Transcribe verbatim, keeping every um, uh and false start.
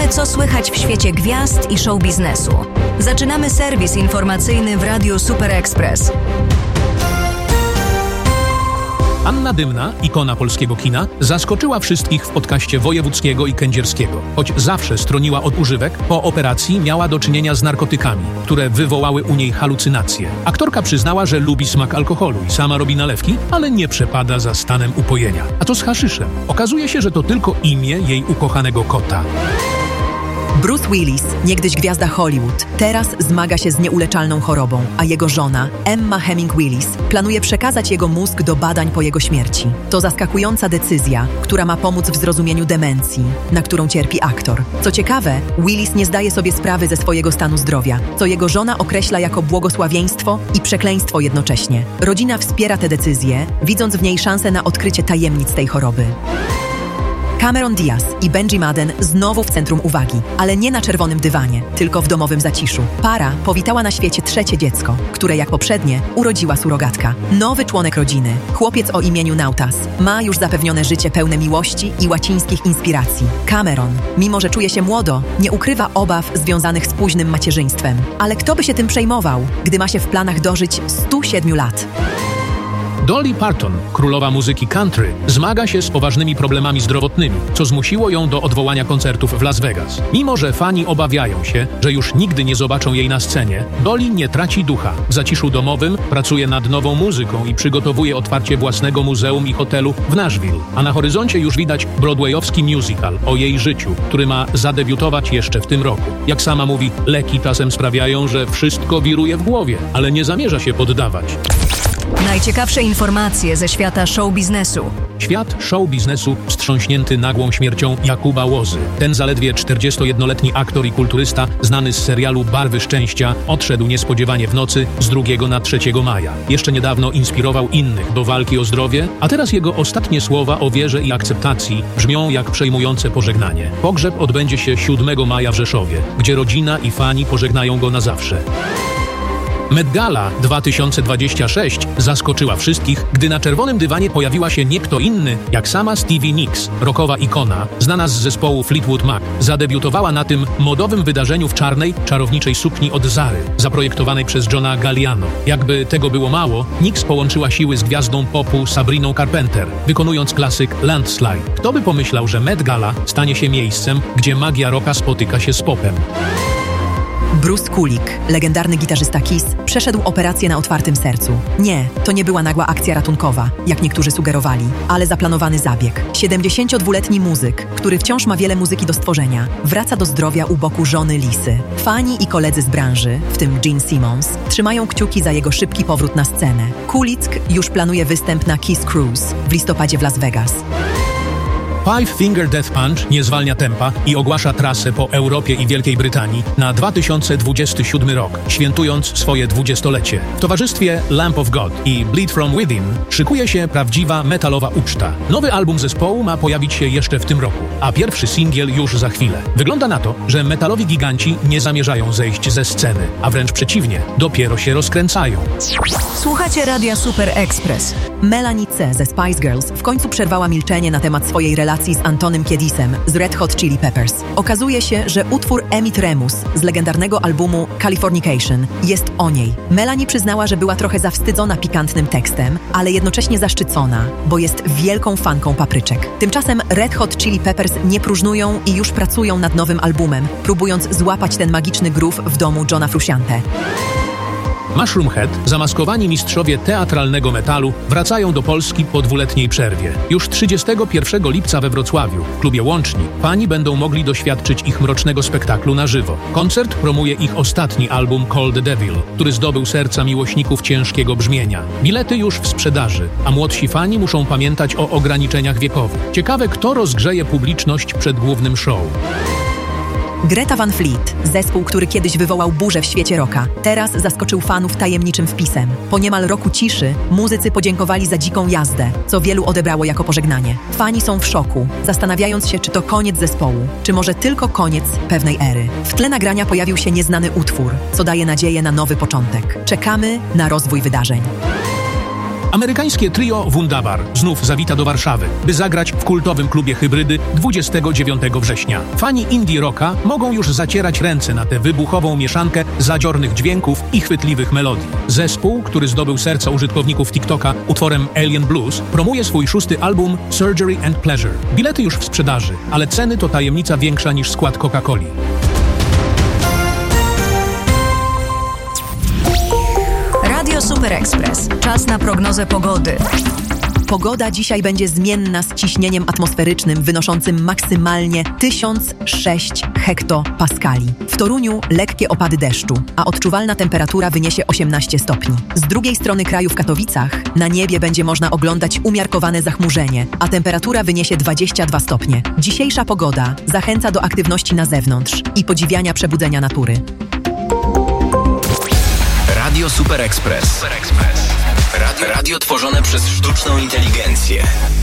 Wiemy, co słychać w świecie gwiazd i show biznesu. Zaczynamy serwis informacyjny w Radiu Super Express. Anna Dymna, ikona polskiego kina, zaskoczyła wszystkich w podcaście Wojewódzkiego i Kędzierskiego. Choć zawsze stroniła od używek, po operacji miała do czynienia z narkotykami, które wywołały u niej halucynacje. Aktorka przyznała, że lubi smak alkoholu i sama robi nalewki, ale nie przepada za stanem upojenia. A to z haszyszem. Okazuje się, że to tylko imię jej ukochanego kota. Bruce Willis, niegdyś gwiazda Hollywood, teraz zmaga się z nieuleczalną chorobą, a jego żona, Emma Heming Willis, planuje przekazać jego mózg do badań po jego śmierci. To zaskakująca decyzja, która ma pomóc w zrozumieniu demencji, na którą cierpi aktor. Co ciekawe, Willis nie zdaje sobie sprawy ze swojego stanu zdrowia, co jego żona określa jako błogosławieństwo i przekleństwo jednocześnie. Rodzina wspiera tę decyzję, widząc w niej szansę na odkrycie tajemnic tej choroby. Cameron Diaz i Benji Madden znowu w centrum uwagi, ale nie na czerwonym dywanie, tylko w domowym zaciszu. Para powitała na świecie trzecie dziecko, które jak poprzednie urodziła surogatka. Nowy członek rodziny, chłopiec o imieniu Nautas, ma już zapewnione życie pełne miłości i łacińskich inspiracji. Cameron, mimo że czuje się młodo, nie ukrywa obaw związanych z późnym macierzyństwem. Ale kto by się tym przejmował, gdy ma się w planach dożyć stu siedmiu lat? Dolly Parton, królowa muzyki country, zmaga się z poważnymi problemami zdrowotnymi, co zmusiło ją do odwołania koncertów w Las Vegas. Mimo że fani obawiają się, że już nigdy nie zobaczą jej na scenie, Dolly nie traci ducha. W zaciszu domowym pracuje nad nową muzyką i przygotowuje otwarcie własnego muzeum i hotelu w Nashville. A na horyzoncie już widać broadwayowski musical o jej życiu, który ma zadebiutować jeszcze w tym roku. Jak sama mówi, leki czasem sprawiają, że wszystko wiruje w głowie, ale nie zamierza się poddawać. Najciekawsze informacje ze świata show biznesu. Świat show biznesu wstrząśnięty nagłą śmiercią Jakuba Łozy. Ten zaledwie czterdziestojednoletni aktor i kulturysta, znany z serialu Barwy Szczęścia, odszedł niespodziewanie w nocy z drugiego na trzeciego maja. Jeszcze niedawno inspirował innych do walki o zdrowie, a teraz jego ostatnie słowa o wierze i akceptacji brzmią jak przejmujące pożegnanie. Pogrzeb odbędzie się siódmego maja w Rzeszowie, gdzie rodzina i fani pożegnają go na zawsze. Met Gala dwa tysiące dwadzieścia sześć zaskoczyła wszystkich, gdy na czerwonym dywanie pojawiła się nie kto inny, jak sama Stevie Nicks, rockowa ikona, znana z zespołu Fleetwood Mac. Zadebiutowała na tym modowym wydarzeniu w czarnej, czarowniczej sukni od Zary, zaprojektowanej przez Johna Galliano. Jakby tego było mało, Nicks połączyła siły z gwiazdą popu Sabriną Carpenter, wykonując klasyk Landslide. Kto by pomyślał, że Met Gala stanie się miejscem, gdzie magia rocka spotyka się z popem. Bruce Kulick, legendarny gitarzysta Kiss, przeszedł operację na otwartym sercu. Nie, to nie była nagła akcja ratunkowa, jak niektórzy sugerowali, ale zaplanowany zabieg. siedemdziesięciodwuletni muzyk, który wciąż ma wiele muzyki do stworzenia, wraca do zdrowia u boku żony Lisy. Fani i koledzy z branży, w tym Gene Simmons, trzymają kciuki za jego szybki powrót na scenę. Kulick już planuje występ na Kiss Cruise w listopadzie w Las Vegas. Five Finger Death Punch nie zwalnia tempa i ogłasza trasę po Europie i Wielkiej Brytanii na dwa tysiące dwudziesty siódmy rok, świętując swoje dwudziestolecie. W towarzystwie Lamp of God i Bleed From Within szykuje się prawdziwa metalowa uczta. Nowy album zespołu ma pojawić się jeszcze w tym roku, a pierwszy singiel już za chwilę. Wygląda na to, że metalowi giganci nie zamierzają zejść ze sceny, a wręcz przeciwnie, dopiero się rozkręcają. Słuchacie Radia Super Express. Melanie C. ze Spice Girls w końcu przerwała milczenie na temat swojej relacji z Antonym Kiedisem z Red Hot Chili Peppers. Okazuje się, że utwór Emit Remus z legendarnego albumu Californication jest o niej. Melanie przyznała, że była trochę zawstydzona pikantnym tekstem, ale jednocześnie zaszczycona, bo jest wielką fanką papryczek. Tymczasem Red Hot Chili Peppers nie próżnują i już pracują nad nowym albumem, próbując złapać ten magiczny groove w domu Johna Frusciante. Mushroom Head, zamaskowani mistrzowie teatralnego metalu, wracają do Polski po dwuletniej przerwie. Już trzydziestego pierwszego lipca we Wrocławiu, w klubie Łącznik, fani będą mogli doświadczyć ich mrocznego spektaklu na żywo. Koncert promuje ich ostatni album Call the Devil, który zdobył serca miłośników ciężkiego brzmienia. Bilety już w sprzedaży, a młodsi fani muszą pamiętać o ograniczeniach wiekowych. Ciekawe, kto rozgrzeje publiczność przed głównym show. Greta Van Fleet, zespół, który kiedyś wywołał burzę w świecie rocka, teraz zaskoczył fanów tajemniczym wpisem. Po niemal roku ciszy muzycy podziękowali za dziką jazdę, co wielu odebrało jako pożegnanie. Fani są w szoku, zastanawiając się, czy to koniec zespołu, czy może tylko koniec pewnej ery. W tle nagrania pojawił się nieznany utwór, co daje nadzieję na nowy początek. Czekamy na rozwój wydarzeń. Amerykańskie trio Wunderbar znów zawita do Warszawy, by zagrać w kultowym klubie Hybrydy dwudziestego dziewiątego września. Fani indie rocka mogą już zacierać ręce na tę wybuchową mieszankę zadziornych dźwięków i chwytliwych melodii. Zespół, który zdobył serca użytkowników TikToka utworem Alien Blues, promuje swój szósty album Surgery and Pleasure. Bilety już w sprzedaży, ale ceny to tajemnica większa niż skład Coca-Coli. Radio Super Express. Czas na prognozę pogody. Pogoda dzisiaj będzie zmienna z ciśnieniem atmosferycznym wynoszącym maksymalnie tysiąc sześć hektopaskali. W Toruniu lekkie opady deszczu, a odczuwalna temperatura wyniesie osiemnaście stopni. Z drugiej strony kraju w Katowicach na niebie będzie można oglądać umiarkowane zachmurzenie, a temperatura wyniesie dwadzieścia dwa stopnie. Dzisiejsza pogoda zachęca do aktywności na zewnątrz i podziwiania przebudzenia natury. Radio Super Express. Radio, radio tworzone przez sztuczną inteligencję.